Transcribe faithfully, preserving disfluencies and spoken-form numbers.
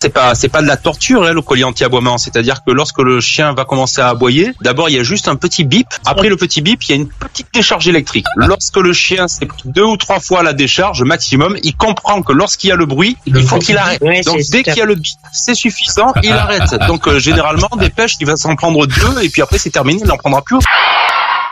c'est pas c'est pas de la torture, hein, le collier anti-aboiement. C'est-à-dire que lorsque le chien va commencer à aboyer, d'abord il y a juste un petit bip. Après le petit bip, il y a une petite décharge électrique. Lorsque le chien s'est pris deux ou trois fois la décharge maximum, il comprend que lorsqu'il y a le bruit, il faut qu'il arrête. Ouais, Donc c'est dès qu'il y a le bip, c'est suffisant, il arrête. Donc euh, généralement des pêches, il va s'en prendre deux et puis après c'est terminé, il n'en prendra plus autre.